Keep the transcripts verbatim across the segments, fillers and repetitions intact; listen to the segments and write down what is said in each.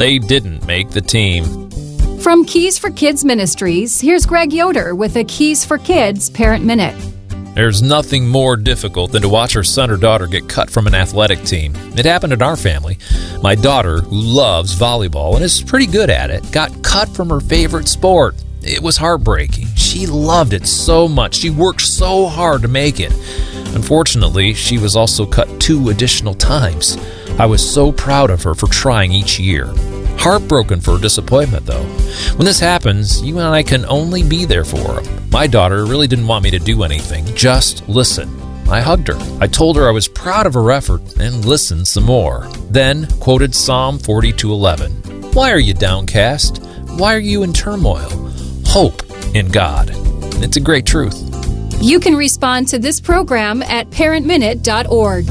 they didn't make the team. From Keys for Kids Ministries, here's Greg Yoder with a Keys for Kids Parent Minute. There's nothing more difficult than to watch her son or daughter get cut from an athletic team. It happened in our family. My daughter, who loves volleyball and is pretty good at it, got cut from her favorite sport. It was heartbreaking. She loved it so much. She worked so hard to make it. Unfortunately, she was also cut two additional times. I was so proud of her for trying each year. Heartbroken for her disappointment, though. When this happens, you and I can only be there for her. My daughter really didn't want me to do anything, just listen. I hugged her. I told her I was proud of her effort and listened some more. Then quoted Psalm forty-two eleven. Why are you downcast? Why are you in turmoil? Hope in God. It's a great truth. You can respond to this program at parent minute dot org.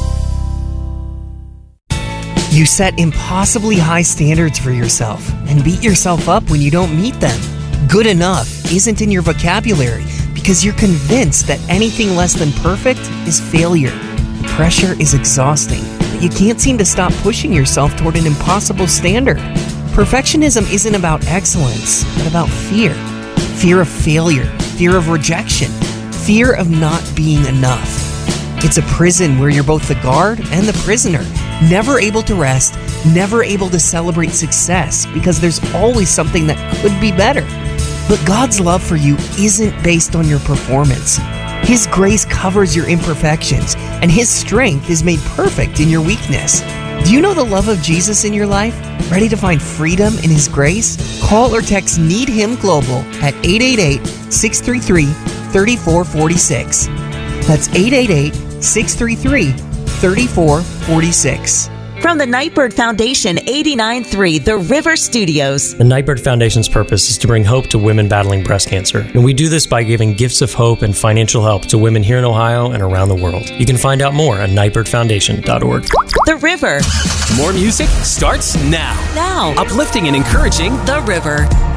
You set impossibly high standards for yourself and beat yourself up when you don't meet them. Good enough isn't in your vocabulary because you're convinced that anything less than perfect is failure. Pressure is exhausting, but you can't seem to stop pushing yourself toward an impossible standard. Perfectionism isn't about excellence, but about fear. Fear of failure, fear of rejection, fear of not being enough. It's a prison where you're both the guard and the prisoner, never able to rest, never able to celebrate success because there's always something that could be better. But God's love for you isn't based on your performance. His grace covers your imperfections, and His strength is made perfect in your weakness. Do you know the love of Jesus in your life? Ready to find freedom in His grace? Call or text Need Him Global at eight eight eight, six three three, three four four six. That's eight eight eight, six three three, three four four six. From the Nightbird Foundation, eighty-nine point three The River Studios. The Nightbird Foundation's purpose is to bring hope to women battling breast cancer. And we do this by giving gifts of hope and financial help to women here in Ohio and around the world. You can find out more at nightbird foundation dot org. The River. More music starts now. Now. Uplifting and encouraging. The River.